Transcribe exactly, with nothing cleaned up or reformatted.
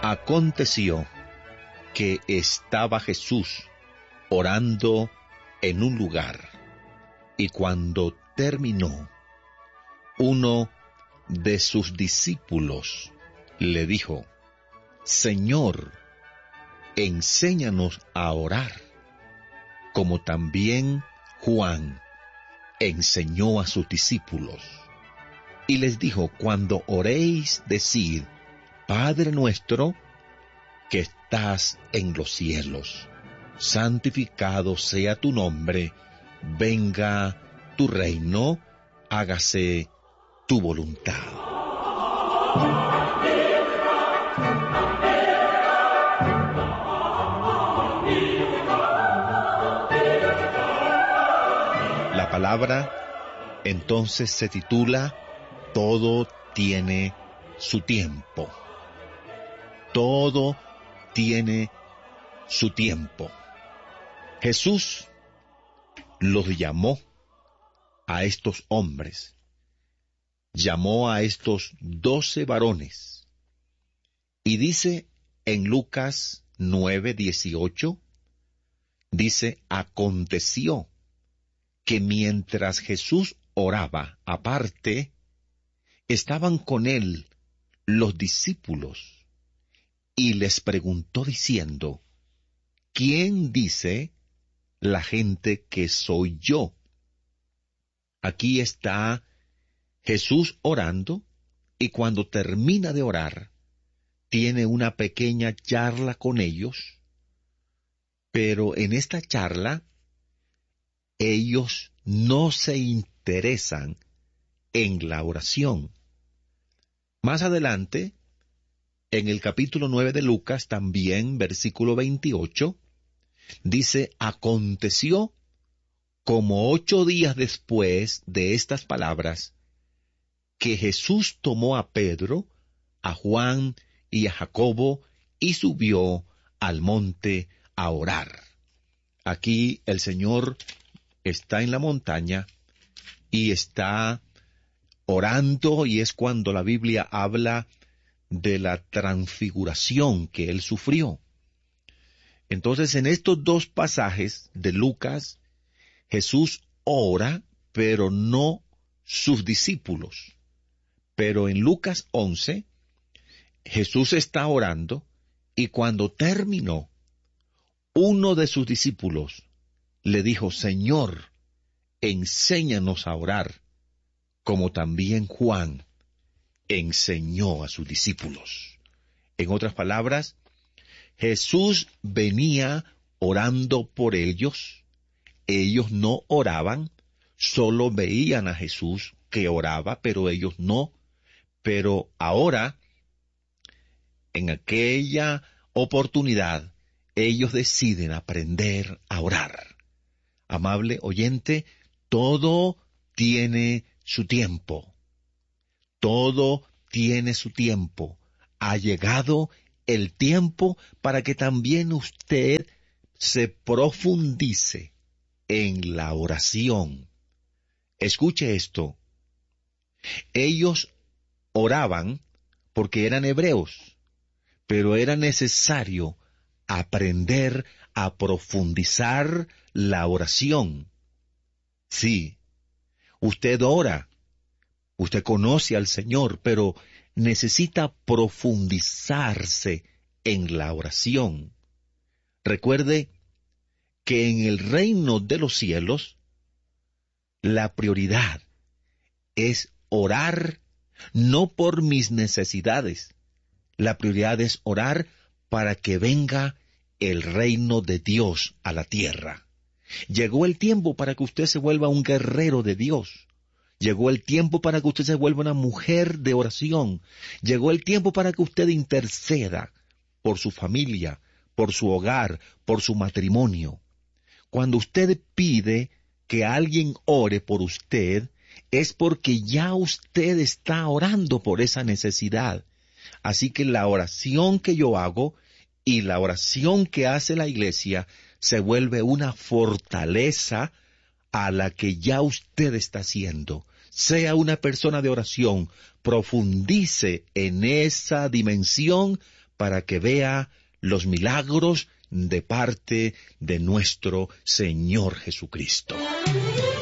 Aconteció que estaba Jesús orando en un lugar, y cuando terminó, uno de sus discípulos le dijo: Señor, enséñanos a orar, como también Juan enseñó a sus discípulos. Y les dijo: cuando oréis, decid: Padre nuestro, que estás en los cielos, santificado sea tu nombre, venga tu reino, hágase tu voluntad. La palabra entonces se titula Todo tiene su tiempo. Todo tiene su tiempo. Jesús los llamó a estos hombres, llamó a estos doce varones, y dice en Lucas nueve dieciocho, dice: aconteció que mientras Jesús oraba aparte, estaban con él los discípulos, y les preguntó diciendo: ¿quién dice la gente que soy yo? Aquí está Jesús orando, y cuando termina de orar, tiene una pequeña charla con ellos, pero en esta charla, ellos no se interesan en la oración. Más adelante, en el capítulo nueve de Lucas, también, versículo veintiocho, dice: aconteció como ocho días después de estas palabras, que Jesús tomó a Pedro, a Juan y a Jacobo, y subió al monte a orar. Aquí el Señor está en la montaña y está orando, y es cuando la Biblia habla de la transfiguración que él sufrió. Entonces, en estos dos pasajes de Lucas, Jesús ora, pero no sus discípulos. Pero en Lucas once, Jesús está orando, y cuando terminó, uno de sus discípulos le dijo: Señor, enséñanos a orar, como también Juan enseñó a sus discípulos. En otras palabras, Jesús venía orando por ellos. Ellos no oraban, solo veían a Jesús que oraba, pero ellos no. Pero ahora, en aquella oportunidad, ellos deciden aprender a orar. Amable oyente, todo tiene su tiempo. Todo tiene su tiempo. Ha llegado el tiempo para que también usted se profundice en la oración. Escuche esto. Ellos oraban porque eran hebreos, pero era necesario aprender a profundizar la oración. Sí, usted ora, usted conoce al Señor, pero necesita profundizarse en la oración. Recuerde que en el reino de los cielos, la prioridad es orar no por mis necesidades. La prioridad es orar para que venga el reino de Dios a la tierra. Llegó el tiempo para que usted se vuelva un guerrero de Dios. Llegó el tiempo para que usted se vuelva una mujer de oración. Llegó el tiempo para que usted interceda por su familia, por su hogar, por su matrimonio. Cuando usted pide que alguien ore por usted, es porque ya usted está orando por esa necesidad. Así que la oración que yo hago y la oración que hace la iglesia se vuelve una fortaleza a la que ya usted está haciendo. Sea una persona de oración, profundice en esa dimensión para que vea los milagros de parte de nuestro Señor Jesucristo.